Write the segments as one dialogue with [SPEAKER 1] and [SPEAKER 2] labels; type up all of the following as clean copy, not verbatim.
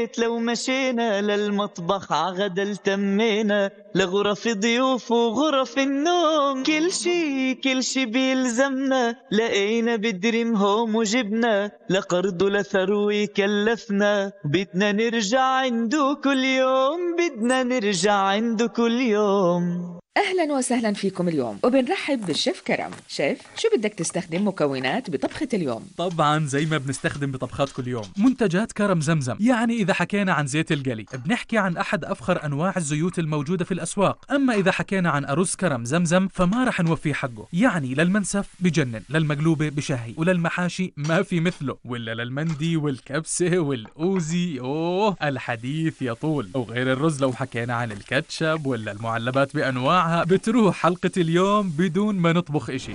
[SPEAKER 1] لو مشينا للمطبخ عغدا التمينا لغرف ضيوف وغرف النوم، كل شي بيلزمنا لقينا بالدريم هوم وجبنا، لقرض ولا ثروي كلفنا، بدنا نرجع عنده كل يوم، بدنا نرجع عنده كل يوم.
[SPEAKER 2] أهلا وسهلا فيكم اليوم، وبنرحب بالشيف كرم. شيف، شو بدك تستخدم مكونات بطبخة اليوم؟
[SPEAKER 3] طبعا زي ما بنستخدم بطبخات كل يوم، منتجات كرم زمزم. يعني إذا حكينا عن زيت القلي بنحكي عن أحد أفخر أنواع الزيوت الموجودة في الأسواق. أما إذا حكينا عن أرز كرم زمزم فما رح نوفيه حقه، يعني للمنسف بجنن، للمقلوبة بشهي، وللمحاشي ما في مثله، ولا للمندي والكبسة والأوزي أوه الحديث يطول. وغير الرز لو حكينا عن الكاتشب ولا المعلبات بأنواعها بتروح حلقة اليوم بدون ما نطبخ إشي.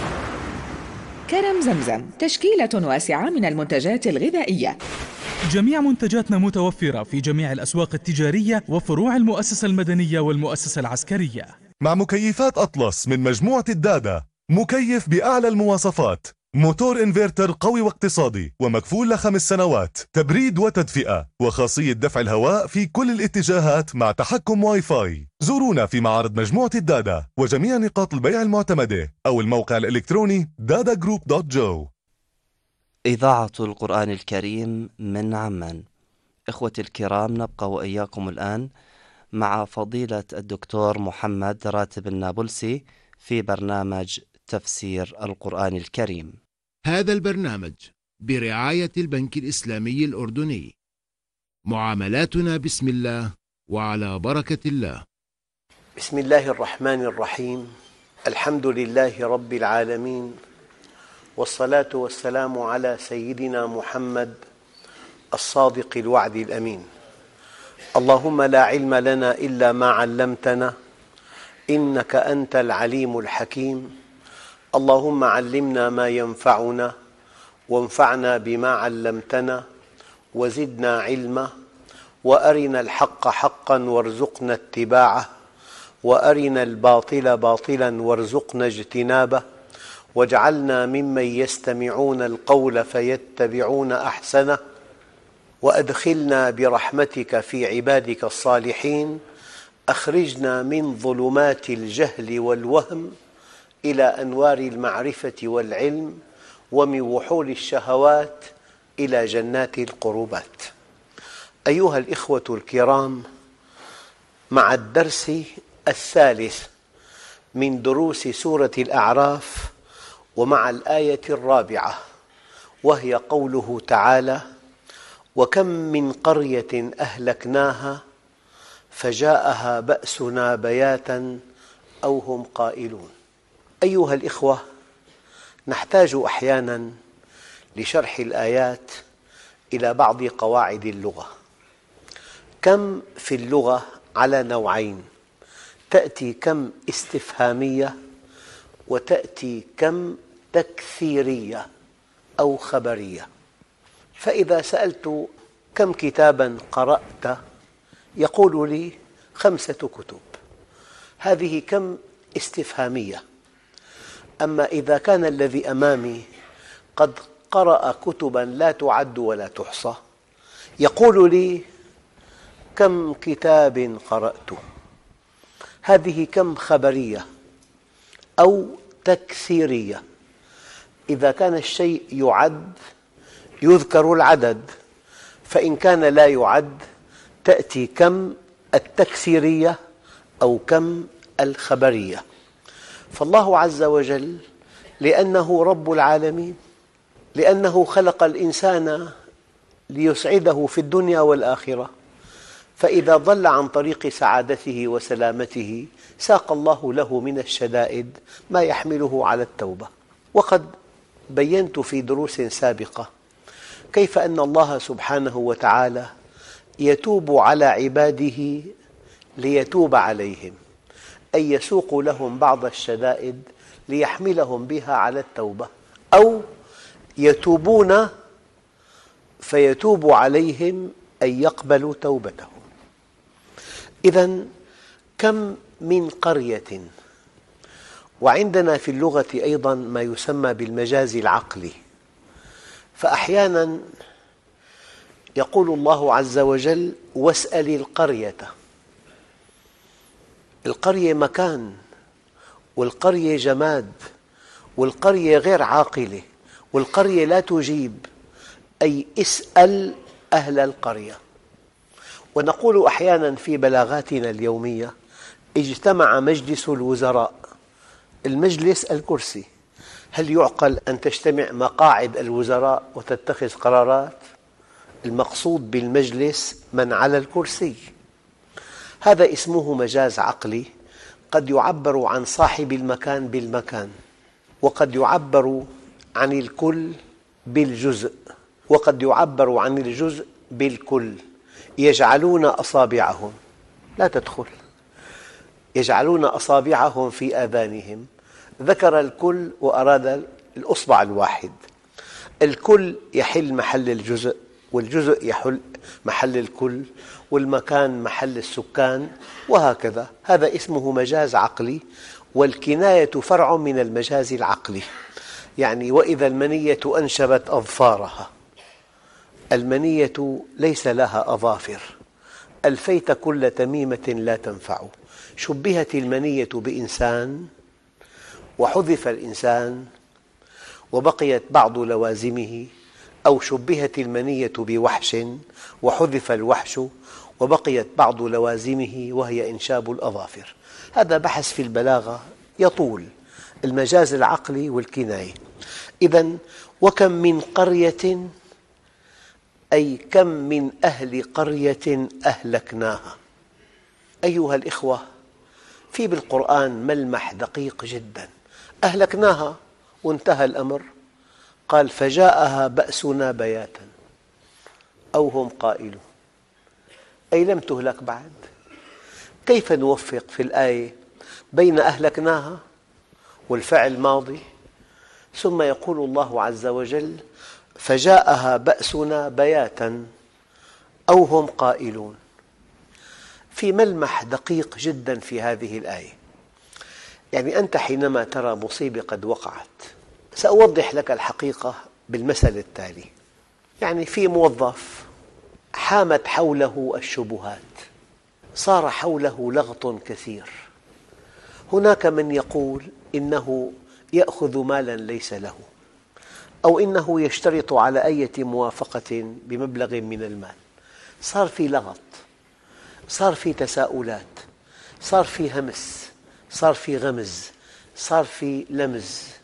[SPEAKER 2] كرم زمزم تشكيلة واسعة من المنتجات الغذائية.
[SPEAKER 3] جميع منتجاتنا متوفرة في جميع الأسواق التجارية وفروع المؤسسة المدنية والمؤسسة العسكرية.
[SPEAKER 4] مع مكيفات أطلس من مجموعة الدادا، مكيف بأعلى المواصفات، موتور انفرتر قوي واقتصادي ومكفول ل5 سنوات، تبريد وتدفئة، وخاصية دفع الهواء في كل الاتجاهات مع تحكم واي فاي. زورونا في معارض مجموعة الدادا وجميع نقاط البيع المعتمدة أو الموقع الإلكتروني dadagroup.jo.
[SPEAKER 5] إذاعة القرآن الكريم من عمان. إخوتي الكرام، نبقى وإياكم الآن مع فضيلة الدكتور محمد راتب النابلسي في برنامج تفسير القرآن الكريم.
[SPEAKER 6] هذا البرنامج برعاية البنك الإسلامي الأردني. معاملاتنا بسم الله وعلى بركة الله.
[SPEAKER 7] بسم الله الرحمن الرحيم. الحمد لله رب العالمين، والصلاة والسلام على سيدنا محمد الصادق الوعد الأمين. اللهم لا علم لنا إلا ما علمتنا، إنك أنت العليم الحكيم. اللهم علمنا ما ينفعنا، وانفعنا بما علمتنا، وزدنا علما، وأرنا الحق حقا وارزقنا اتباعه، وأرنا الباطل باطلا وارزقنا اجتنابه، واجعلنا ممن يستمعون القول فيتبعون أحسنه، وأدخلنا برحمتك في عبادك الصالحين. أخرجنا من ظلمات الجهل والوهم إلى أنوار المعرفة والعلم، ومن وحول الشهوات إلى جنات القربات. أيها الإخوة الكرام، مع الدرس الثالث من دروس سورة الأعراف، ومع الآية الرابعة، وهي قوله تعالى: وكم من قرية أهلكناها فجاءها بأسنا بياتا أو هم قائلون. أيها الإخوة، نحتاج أحيانا لشرح الآيات إلى بعض قواعد اللغة. كم في اللغة على نوعين: تأتي كم استفهامية، وتأتي كم تكثيرية أو خبرية. فإذا سألت كم كتابا قرأت يقول لي 5 كتب، هذه كم استفهامية. أما إذا كان الذي أمامي قد قرأ كتبا لا تعد ولا تحصى يقول لي كم كتاب قرأت، هذه كم خبرية أو تكثيرية. إذا كان الشيء يعد يذكر العدد، فإن كان لا يعد تأتي كم التكثيرية أو كم الخبرية. فالله عز وجل لأنه رب العالمين، لأنه خلق الإنسان ليسعده في الدنيا والآخرة، فإذا ضل عن طريق سعادته وسلامته ساق الله له من الشدائد ما يحمله على التوبة. وقد بينت في دروس سابقة كيف أن الله سبحانه وتعالى يتوب على عباده ليتوب عليهم، أي يسوق لهم بعض الشدائد ليحملهم بها على التوبة، أو يتوبون فيتوب عليهم أن يقبلوا توبتهم. إذن كم من قرية. وعندنا في اللغة أيضا ما يسمى بالمجاز العقلي، فأحيانا يقول الله عز وجل: واسأل القرية. القرية مكان، والقرية جماد، والقرية غير عاقلة، والقرية لا تجيب، أي اسأل أهل القرية. ونقول أحيانا في بلاغاتنا اليومية: اجتمع مجلس الوزراء. المجلس الكرسي. هل يعقل أن تجتمع مقاعد الوزراء وتتخذ قرارات؟ المقصود بالمجلس من على الكرسي. هذا اسمه مجاز عقلي، قد يعبر عن صاحب المكان بالمكان، وقد يعبر عن الكل بالجزء، وقد يعبر عن الجزء بالكل. يجعلون أصابعهم، لا تدخل، يجعلون أصابعهم في آذانهم. ذكر الكل وأراد الأصبع الواحد. الكل يحل محل الجزء، والجزء يحل محل الكل، والمكان محل السكان، وهكذا. هذا اسمه مجاز عقلي، والكناية فرع من المجاز العقلي. يعني وإذا المنية أنشبت أظفارها، المنية ليس لها أظافر، ألفيت كل تميمة لا تنفع. شبهت المنية بإنسان وحذف الإنسان وبقيت بعض لوازمه، أو شبهت المنية بوحش وحذف الوحش وبقيت بعض لوازمه وهي إنشاب الأظافر. هذا بحث في البلاغة يطول، المجاز العقلي والكناية. إذن وكم من قرية، أي كم من أهل قرية أهلكناها. أيها الإخوة، في بالقرآن ملمح دقيق جدا. أهلكناها وانتهى الأمر. قال: فجاءها بأسنا بياتا أو هم قائلون، أي لم تهلك بعد. كيف نوفق في الآية بين أهلكناها والفعل ماضي، ثم يقول الله عز وجل: فجاءها بأسنا بياتا أو هم قائلون؟ في ملمح دقيق جدا في هذه الآية. يعني أنت حينما ترى مصيبة قد وقعت، سأوضح لك الحقيقة بالمثل التالي. يعني في موظف حامت حوله الشبهات، صار حوله لغط كثير. هناك من يقول إنه يأخذ مالا ليس له، أو إنه يشترط على أي موافقة بمبلغ من المال. صار في لغط، صار في تساؤلات، صار في همس، صار في غمز، صار في لمز.